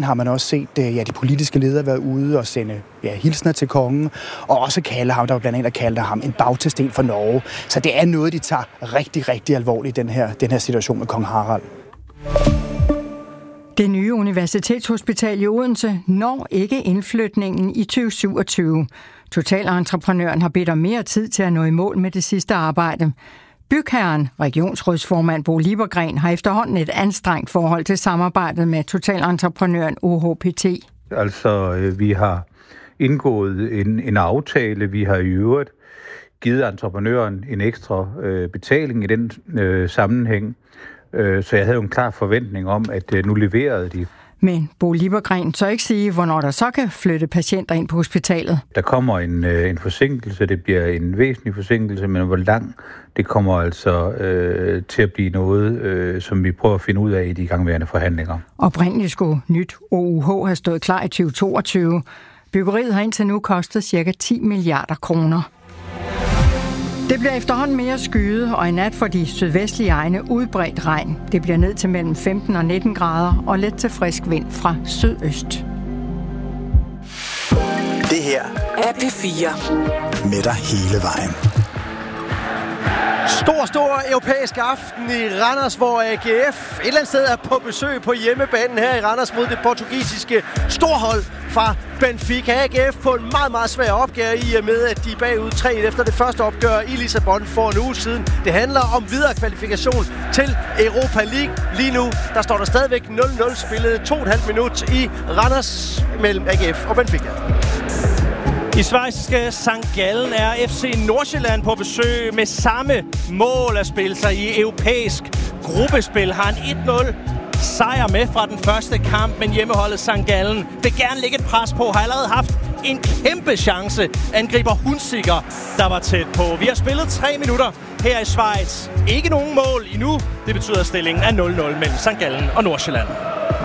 har man også set de politiske ledere være ude og sende hilsner til kongen, og også kalde ham, der var blandt andet, der kaldte ham en bagtesten for Norge. Så det er noget, de tager rigtig, rigtig alvorligt, den her situation med kong Harald. Det nye universitetshospital i Odense når ikke indflytningen i 2027. Totalentreprenøren har bedt om mere tid til at nå i mål med det sidste arbejde. Bygherren, regionsrådsformand Bo Liebergreen, har efterhånden et anstrengt forhold til samarbejdet med totalentreprenøren OHPT. Altså, vi har indgået en aftale. Vi har i øvrigt givet entreprenøren en ekstra betaling i den sammenhæng. Så jeg havde jo en klar forventning om, at nu leverede de. Men Bo Liebergreen så ikke sige, hvornår der så kan flytte patienter ind på hospitalet. Der kommer en forsinkelse, det bliver en væsentlig forsinkelse, men hvor lang, det kommer altså til at blive noget, som vi prøver at finde ud af i de igangværende forhandlinger. Oprindeligt skulle nyt OUH have stået klar i 2022. Byggeriet har indtil nu kostet ca. 10 milliarder kroner. Det bliver efterhånden mere skyet, og i nat for de sydvestlige egne udbredt regn. Det bliver ned til mellem 15 og 19 grader og let til frisk vind fra sydøst. Det her er P4. Med dig hele vejen. Stor europæisk aften i Randers, hvor AGF et eller andet sted er på besøg på hjemmebanen her i Randers mod det portugisiske storhold fra Benfica. AGF på en meget, meget svær opgave i og med, at de er bagud 3 efter det første opgør i Lissabon for en uge siden. Det handler om videre kvalifikation til Europa League. Lige nu, der står der stadigvæk 0-0 spillet 2,5 minut i Randers mellem AGF og Benfica. I schweiziske St. Gallen er FC Nordsjælland på besøg med samme mål at spille sig i europæisk gruppespil. Har en 1-0 sejr med fra den første kamp, men hjemmeholdet St. Gallen vil gerne lægge et pres på. Har allerede haft en kæmpe chance. Angriber Hunziker, der var tæt på. Vi har spillet 3 minutter her i Schweiz. Ikke nogen mål endnu. Det betyder, at stillingen er 0-0 mellem St. Gallen og Nordsjælland.